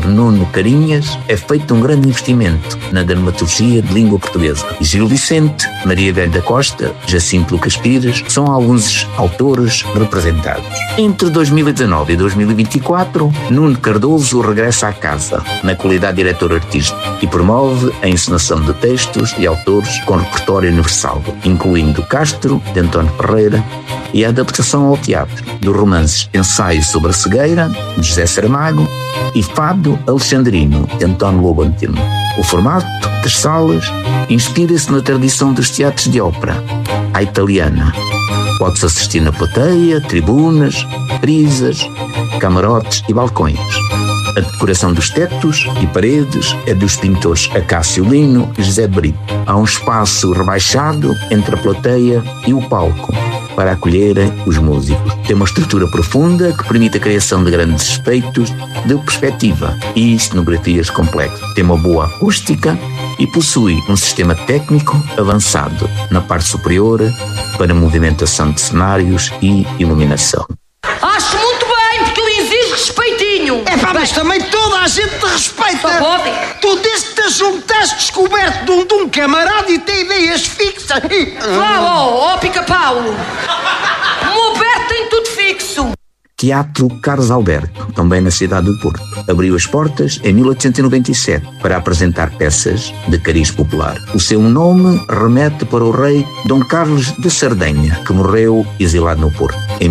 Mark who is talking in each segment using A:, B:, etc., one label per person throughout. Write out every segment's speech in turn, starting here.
A: Nuno Carinhas, é feito um grande investimento na dramaturgia de língua portuguesa. Gil Vicente, Maria Velha da Costa, Jacinto Lucas Pires são alguns autores representados. Entre 2019 e 2024, Nuno Cardoso regressa à casa, na qualidade de diretor artístico, e promove a encenação de textos de autores com repertório universal, incluindo Castro, de António Ferreira, e a adaptação ao teatro dos romances Ensaio sobre a Cegueira, de José Saramago, e Fado Alexandrino, de António Lobo Antimo. O formato das salas inspira-se na tradição dos teatros de ópera, à italiana. Pode-se assistir na plateia, tribunas, prisas, camarotes e balcões. A decoração dos tetos e paredes é dos pintores Acácio Lino e José Brito. Há um espaço rebaixado entre a plateia e o palco para acolherem os músicos. Tem uma estrutura profunda que permite a criação de grandes efeitos de perspectiva e cenografias complexas. Tem uma boa acústica e possui um sistema técnico avançado na parte superior para movimentação de cenários e iluminação.
B: Acho muito bem, porque eu exijo respeitinho.
C: Mas também toda a gente te respeita.
B: Só pode.
C: Tu desde que te juntaste descoberto de um camarada e tem ideias fixas.
B: Ó, pica-pau. O meu Alberto tem tudo fixo.
A: Teatro Carlos Alberto, também na cidade do Porto, abriu as portas em 1897 para apresentar peças de cariz popular. O seu nome remete para o rei Dom Carlos de Sardenha, que morreu exilado no Porto em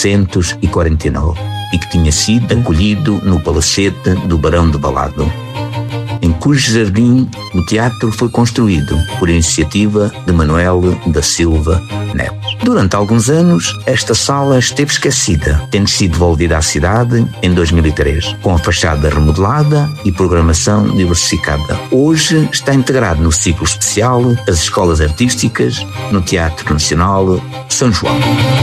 A: 1849 e que tinha sido acolhido no palacete do Barão de Balado, em cujo jardim o teatro foi construído por iniciativa de Manuel da Silva Neves. Durante alguns anos, esta sala esteve esquecida, tendo sido devolvida à cidade em 2003, com a fachada remodelada e programação diversificada. Hoje está integrado no ciclo especial As Escolas Artísticas no Teatro Nacional de São João.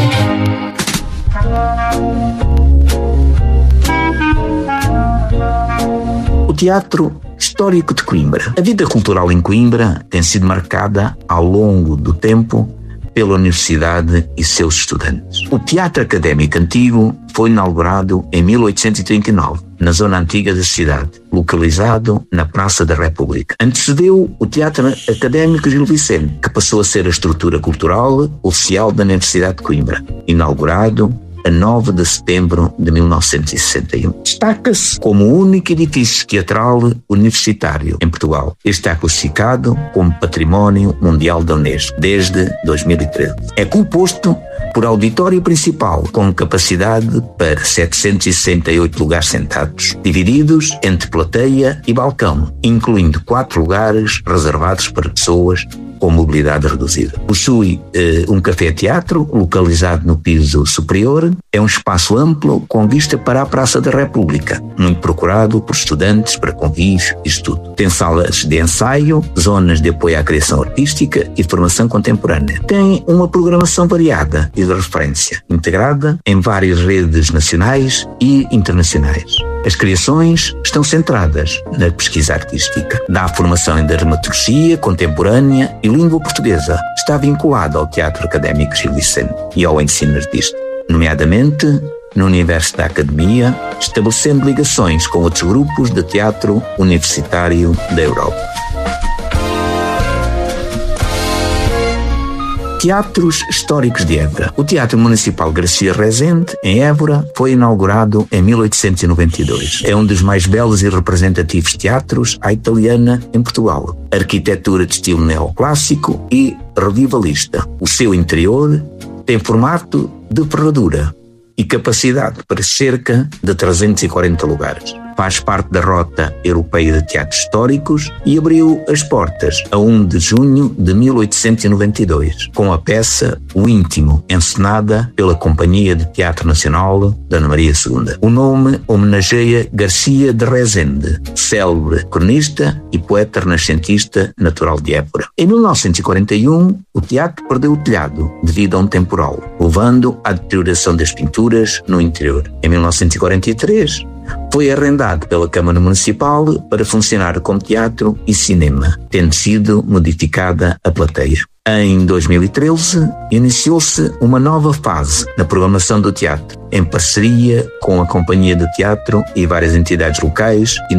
A: O Teatro Histórico de Coimbra. A vida cultural em Coimbra tem sido marcada ao longo do tempo pela Universidade e seus estudantes. O Teatro Académico Antigo foi inaugurado em 1839, na zona antiga da cidade, localizado na Praça da República. Antecedeu o Teatro Académico Gil Vicente, que passou a ser a estrutura cultural oficial da Universidade de Coimbra, inaugurado a 9 de setembro de 1961. Destaca-se como o único edifício teatral universitário em Portugal. Está classificado como Património Mundial da Unesco desde 2013. É composto por auditório principal com capacidade para 768 lugares sentados, divididos entre plateia e balcão, incluindo 4 lugares reservados para pessoas com mobilidade reduzida. Possui um café-teatro localizado no piso superior. É um espaço amplo com vista para a Praça da República, muito procurado por estudantes para convívio e estudo. Tem salas de ensaio, zonas de apoio à criação artística e formação contemporânea. Tem uma programação variada e de referência, integrada em várias redes nacionais e internacionais. As criações estão centradas na pesquisa artística. Dá formação em dramaturgia contemporânea e língua portuguesa. Está vinculado ao Teatro Académico Gil Vicente e ao ensino artístico, nomeadamente no universo da academia, estabelecendo ligações com outros grupos de teatro universitário da Europa. Teatros Históricos de Évora. O Teatro Municipal Garcia Rezende, em Évora, foi inaugurado em 1892. É um dos mais belos e representativos teatros à italiana em Portugal. Arquitetura de estilo neoclássico e revivalista. O seu interior tem formato de ferradura e capacidade para cerca de 340 lugares. Faz parte da Rota Europeia de Teatros Históricos e abriu as portas a 1 de junho de 1892, com a peça O Íntimo, encenada pela Companhia de Teatro Nacional da Ana Maria II. O nome homenageia Garcia de Rezende, célebre cronista e poeta renascentista natural de Évora. Em 1941, o teatro perdeu o telhado devido a um temporal, levando à deterioração das pinturas no interior. Em 1943, foi arrendado pela Câmara Municipal para funcionar como teatro e cinema, tendo sido modificada a plateia. Em 2013, iniciou-se uma nova fase na programação do teatro, em parceria com a Companhia de Teatro e várias entidades locais e